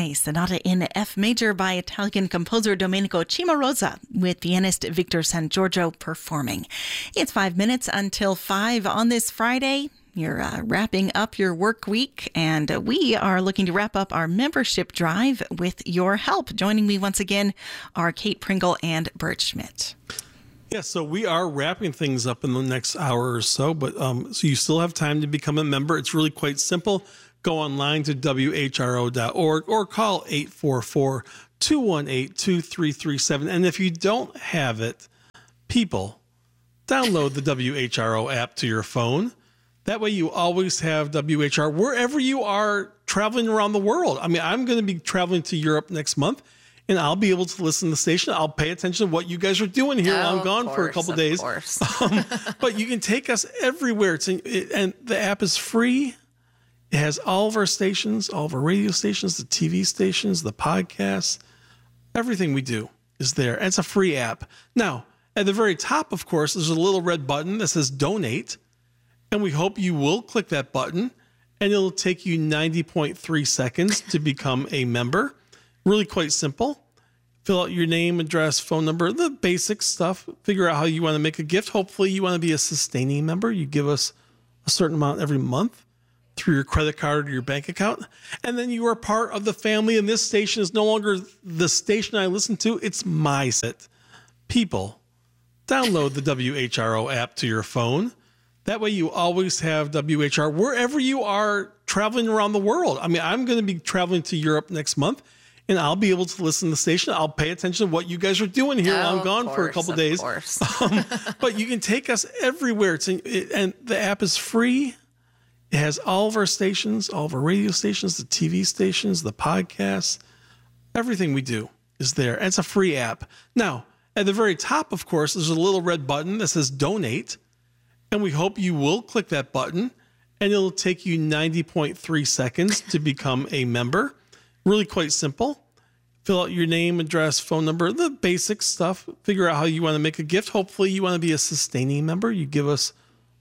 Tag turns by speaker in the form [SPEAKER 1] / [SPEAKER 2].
[SPEAKER 1] Bene, Sonata in F major by Italian composer Domenico Cimarosa, with pianist Victor San Giorgio performing. It's 5 minutes until 5 on this Friday. You're wrapping up your work week, and we are looking to wrap up our membership drive with your help. Joining me once again are Kate Pringle and Bert Schmidt.
[SPEAKER 2] Yeah, so we are wrapping things up in the next hour or so, but so you still have time to become a member. It's really quite simple. Go online to WHRO.org or call 844-218-2337. And if you don't have it, people, download the WHRO app to your phone. That way you always have WHR wherever you are traveling around the world. I mean, I'm going to be traveling to Europe next month, and I'll be able to listen to the station. I'll pay attention to what you guys are doing here while I'm gone for a couple days. But you can take us everywhere. And the app is free. It has all of our stations, all of our radio stations, the TV stations, the podcasts. Everything we do is there. And it's a free app. Now, at the very top, of course, there's a little red button that says donate. And we hope you will click that button, and it'll take you 90.3 seconds to become a member. Really quite simple. Fill out your name, address, phone number, the basic stuff. Figure out how you want to make a gift. Hopefully you want to be a sustaining member. You give us a certain amount every month through your credit card or your bank account. And then you are part of the family, and this station is no longer the station I listen to. It's my set. People, download the WHRO app to your phone. That way you always have WHR wherever you are traveling around the world. I mean, I'm going to be traveling to Europe next month, and I'll be able to listen to the station. I'll pay attention to what you guys are doing here while I'm gone for a couple days. But you can take us everywhere. And the app is free. It has all of our stations, all of our radio stations, the TV stations, the podcasts. Everything we do is there. And it's a free app. Now, at the very top, of course, there's a little red button that says donate. And we hope you will click that button, and it'll take you 90.3 seconds to become a member. Really quite simple. Fill out your name, address, phone number, the basic stuff. Figure out how you want to make a gift. Hopefully you want to be a sustaining member. You give us